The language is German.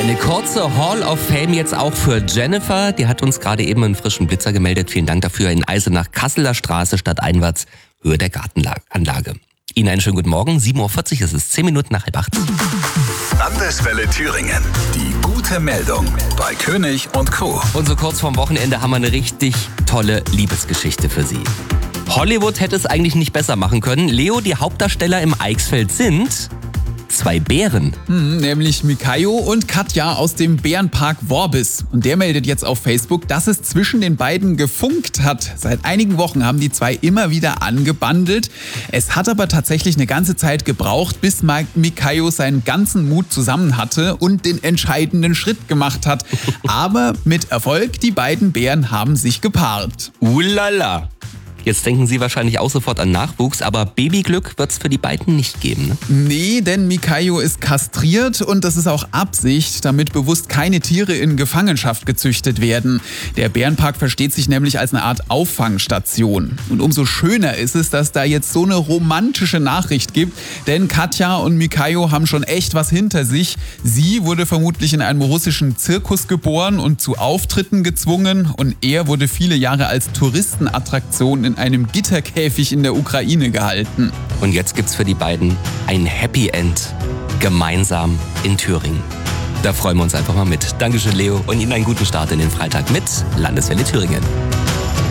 Eine kurze Hall of Fame jetzt auch für Jennifer. Die hat uns gerade eben einen frischen Blitzer gemeldet. Vielen Dank dafür. In Eisenach, Kasseler Straße, stadteinwärts, Höhe der Gartenanlage. Ihnen einen schönen guten Morgen. 7.40 Uhr, es ist 10 Minuten nach 7:30. Landeswelle Thüringen. Die gute Meldung bei König und Co. Und so kurz vorm Wochenende haben wir eine richtig tolle Liebesgeschichte für Sie. Hollywood hätte es eigentlich nicht besser machen können. Leo, die Hauptdarsteller im Eichsfeld sind 2 Bären. Nämlich Mikayo und Katja aus dem Bärenpark Worbis. Und der meldet jetzt auf Facebook, dass es zwischen den beiden gefunkt hat. Seit einigen Wochen haben die 2 immer wieder angebandelt. Es hat aber tatsächlich eine ganze Zeit gebraucht, bis Mikayo seinen ganzen Mut zusammen hatte und den entscheidenden Schritt gemacht hat. Aber mit Erfolg, die beiden Bären haben sich gepaart. Ulala. Jetzt denken Sie wahrscheinlich auch sofort an Nachwuchs, aber Babyglück wird es für die beiden nicht geben, ne? Nee, denn Mikayo ist kastriert und das ist auch Absicht, damit bewusst keine Tiere in Gefangenschaft gezüchtet werden. Der Bärenpark versteht sich nämlich als eine Art Auffangstation. Und umso schöner ist es, dass da jetzt so eine romantische Nachricht gibt, denn Katja und Mikayo haben schon echt was hinter sich. Sie wurde vermutlich in einem russischen Zirkus geboren und zu Auftritten gezwungen und er wurde viele Jahre als Touristenattraktion in einem Gitterkäfig in der Ukraine gehalten. Und jetzt gibt's für die beiden ein Happy End. Gemeinsam in Thüringen. Da freuen wir uns einfach mal mit. Dankeschön, Leo, und Ihnen einen guten Start in den Freitag mit Landeswelle Thüringen.